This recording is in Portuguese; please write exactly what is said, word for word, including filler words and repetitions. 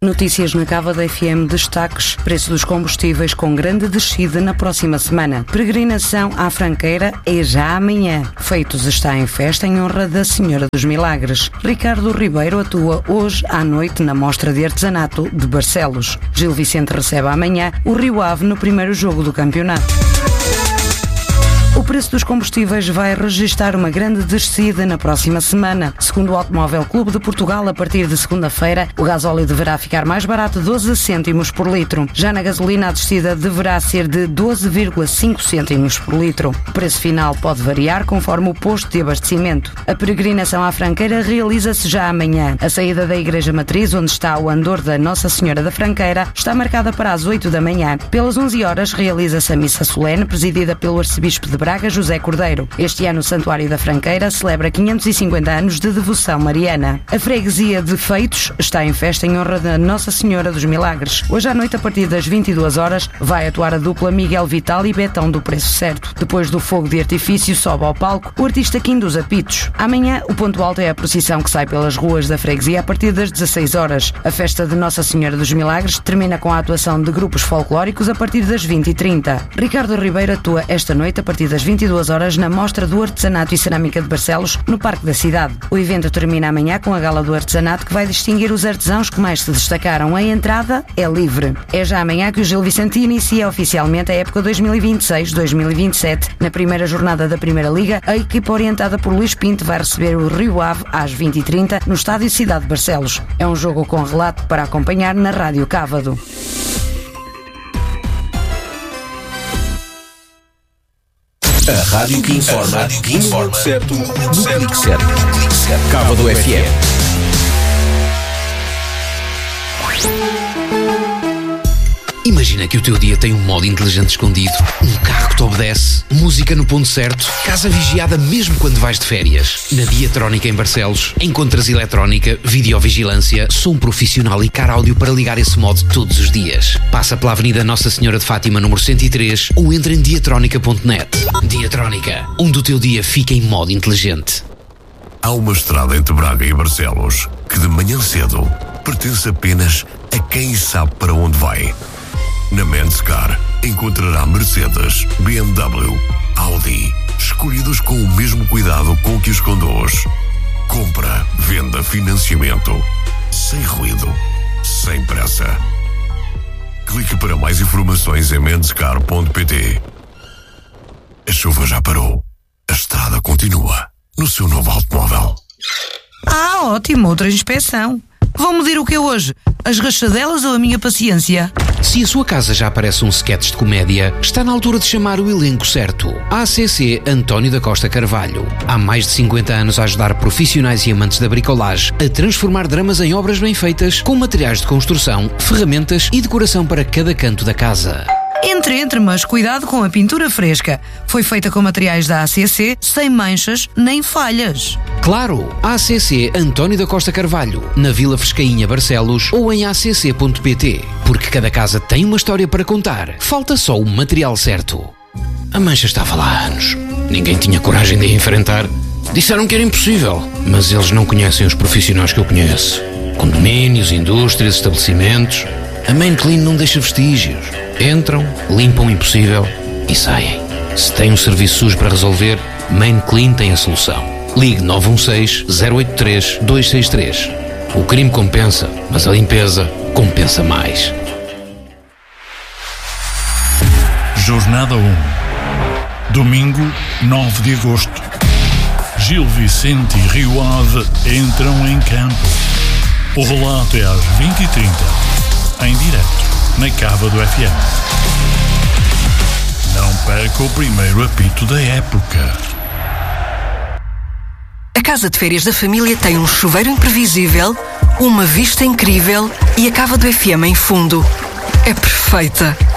Notícias na Cava da F M, destaques: preço dos combustíveis com grande descida na próxima semana. Peregrinação à Franqueira é já amanhã. Feitos está em festa em honra da Senhora dos Milagres. Ricardo Ribeiro atua hoje à noite na Mostra de Artesanato de Barcelos. Gil Vicente recebe amanhã o Rio Ave no primeiro jogo do campeonato. O preço dos combustíveis vai registrar uma grande descida na próxima semana. Segundo o Automóvel Clube de Portugal, a partir de segunda-feira, o gasóleo deverá ficar mais barato doze cêntimos por litro. Já na gasolina, a descida deverá ser de doze vírgula cinco cêntimos por litro. O preço final pode variar conforme o posto de abastecimento. A peregrinação à Franqueira realiza-se já amanhã. A saída da Igreja Matriz, onde está o andor da Nossa Senhora da Franqueira, está marcada para as oito da manhã. Pelas onze horas, realiza-se a missa solene, presidida pelo arcebispo de Braga, José Cordeiro. Este ano o Santuário da Franqueira celebra quinhentos e cinquenta anos de devoção mariana. A freguesia de Feitos está em festa em honra da Nossa Senhora dos Milagres. Hoje à noite, a partir das vinte e duas horas, vai atuar a dupla Miguel Vital e Betão do Preço Certo. Depois do fogo de artifício, sobe ao palco o artista Kim dos Apitos. Amanhã, o ponto alto é a procissão que sai pelas ruas da freguesia a partir das dezasseis horas. A festa de Nossa Senhora dos Milagres termina com a atuação de grupos folclóricos a partir das vinte e trinta. Ricardo Ribeiro atua esta noite a partir das vinte e duas horas na Mostra do Artesanato e Cerâmica de Barcelos, no Parque da Cidade. O evento termina amanhã com a Gala do Artesanato, que vai distinguir os artesãos que mais se destacaram. A entrada é livre. É já amanhã que o Gil Vicente inicia oficialmente a época dois mil e vinte e seis dois mil e vinte e sete. Na primeira jornada da Primeira Liga, a equipa orientada por Luís Pinto vai receber o Rio Ave às vinte e trinta no Estádio Cidade de Barcelos. É um jogo com relato para acompanhar na Rádio Cávado. A rádio que informa, a rádio que informa, certo, no clique certo. Cávado F M. Imagina que o teu dia tem um modo inteligente escondido, um carro que te obedece, música no ponto certo, casa vigiada mesmo quando vais de férias. Na Diatrónica em Barcelos, encontras eletrónica, videovigilância, som profissional e car áudio para ligar esse modo todos os dias. Passa pela Avenida Nossa Senhora de Fátima, número cento e três, ou entra em diatrónica ponto net. Diatrónica, onde o teu dia fica em modo inteligente. Há uma estrada entre Braga e Barcelos que de manhã cedo pertence apenas a quem sabe para onde vai. Na Menscar encontrará Mercedes, B M W, Audi, escolhidos com o mesmo cuidado com que os conduz. Compra, venda, financiamento, sem ruído, sem pressa. Clique para mais informações em menscar ponto pt. A chuva já parou. A estrada continua no seu novo automóvel. Ah, ótimo, outra inspeção. Vão medir o que hoje? As rachadelas ou a minha paciência? Se a sua casa já parece um sketch de comédia, está na altura de chamar o elenco certo. A C C António da Costa Carvalho. Há mais de cinquenta anos a ajudar profissionais e amantes da bricolagem a transformar dramas em obras bem feitas, com materiais de construção, ferramentas e decoração para cada canto da casa. Entre, entre, mas cuidado com a pintura fresca. Foi feita com materiais da A C C, sem manchas nem falhas. Claro, A C C António da Costa Carvalho, na Vila Frescainha, Barcelos, ou em a c c ponto p t. Porque cada casa tem uma história para contar. Falta só o material certo. A mancha estava lá há anos. Ninguém tinha coragem de a enfrentar. Disseram que era impossível, mas eles não conhecem os profissionais que eu conheço. Condomínios, indústrias, estabelecimentos. A Main Clean não deixa vestígios. Entram, limpam o impossível e saem. Se tem um serviço sujo para resolver, Main Clean tem a solução. Ligue nove um seis, zero oito três, dois seis três. O crime compensa, mas a limpeza compensa mais. Jornada um. Domingo, nove de agosto. Gil Vicente e Rio Ave entram em campo. O relato é às vinte e trinta, em direto, na Cávado F M. Não perca o primeiro apito da época. A casa de férias da família tem um chuveiro imprevisível, uma vista incrível e a Cávado F M em fundo. É perfeita.